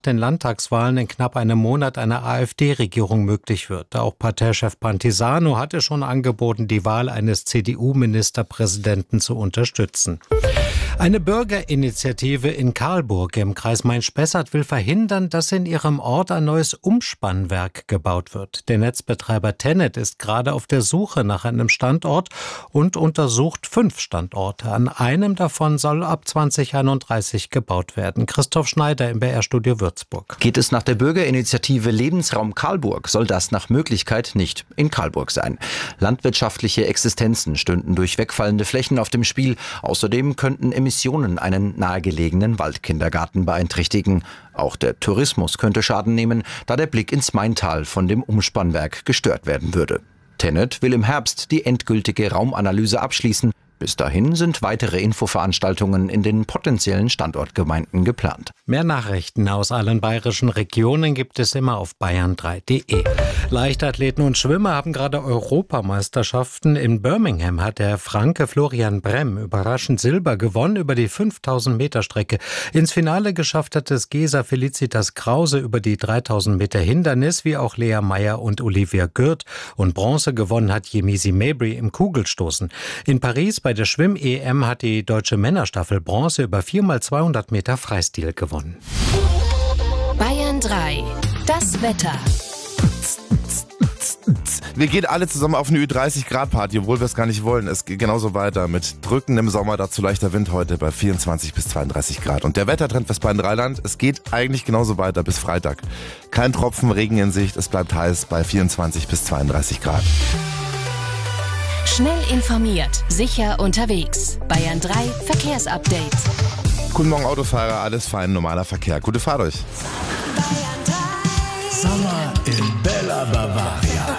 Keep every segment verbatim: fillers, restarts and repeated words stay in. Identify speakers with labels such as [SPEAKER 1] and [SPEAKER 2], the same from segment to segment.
[SPEAKER 1] den Landtagswahlen in knapp einem Monat eine AfD-Regierung möglich wird. Auch Parteichef Pantisano hatte schon angeboten, die Wahl eines C D U-Ministerpräsidenten zu unterstützen. Eine Bürgerinitiative in Karlburg im Kreis Main-Spessart will verhindern, dass in ihrem Ort ein neues Umspannwerk gebaut wird. Der Netzbetreiber Tennet ist gerade auf der Suche nach einem Standort und untersucht fünf Standorte. An einem davon soll ab zwanzig einunddreißig gebaut werden. Christoph Schneider im B R-Studio Würzburg.
[SPEAKER 2] Geht es nach der Bürgerinitiative Lebensraum Karlburg, soll das nach Möglichkeit nicht in Karlburg sein. Landwirtschaftliche Existenzen stünden durch wegfallende Flächen auf dem Spiel. Außerdem könnten Emissionen einen nahegelegenen Waldkindergarten beeinträchtigen. Auch der Tourismus könnte Schaden nehmen, da der Blick ins Maintal von dem Umspannwerk gestört werden würde. Tennet will im Herbst die endgültige Raumanalyse abschließen. Bis dahin sind weitere Infoveranstaltungen in den potenziellen Standortgemeinden geplant.
[SPEAKER 1] Mehr Nachrichten aus allen bayerischen Regionen gibt es immer auf bayern drei punkt de. Leichtathleten und Schwimmer haben gerade Europameisterschaften. In Birmingham hat der Franke Florian Brem überraschend Silber gewonnen über die fünftausend Meter Strecke. Ins Finale geschafft hat es Gesa Felicitas Krause über die dreitausend Meter Hindernis, wie auch Lea Meyer und Olivia Gürt. Und Bronze gewonnen hat Yemisi Mabry im Kugelstoßen. In Paris bei der Schwimm-E M hat die deutsche Männerstaffel Bronze über vier mal zweihundert Meter Freistil gewonnen.
[SPEAKER 3] Bayern drei. Das Wetter.
[SPEAKER 4] Wir gehen alle zusammen auf eine Ü dreißig Grad Party, obwohl wir es gar nicht wollen. Es geht genauso weiter mit drückendem Sommer, dazu leichter Wind heute bei vierundzwanzig bis zweiunddreißig Grad. Und der Wettertrend Westfalen-Rheinland, es geht eigentlich genauso weiter bis Freitag. Kein Tropfen Regen in Sicht, es bleibt heiß bei vierundzwanzig bis zweiunddreißig Grad.
[SPEAKER 3] Schnell informiert, sicher unterwegs. Bayern drei Verkehrsupdate.
[SPEAKER 4] Guten Morgen Autofahrer, alles fein, normaler Verkehr. Gute Fahrt euch.
[SPEAKER 5] Sommer in Bella Bavaria.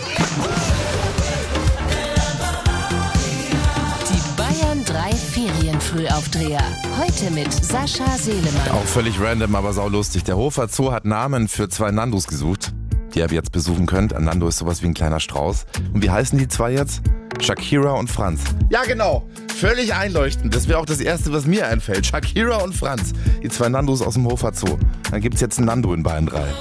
[SPEAKER 3] Die Bayern drei Ferienfrühaufdreher. Heute mit Sascha Selemann.
[SPEAKER 4] Auch völlig random, aber saulustig. Der Hofer Zoo hat Namen für zwei Nandos gesucht, die ihr jetzt besuchen könnt. Ein Nando ist sowas wie ein kleiner Strauß. Und wie heißen die zwei jetzt? Shakira und Franz. Ja, genau. Völlig einleuchtend. Das wäre auch das Erste, was mir einfällt. Shakira und Franz. Die zwei Nandos aus dem Hofer Zoo. Dann gibt's jetzt einen Nando in Bayern drei.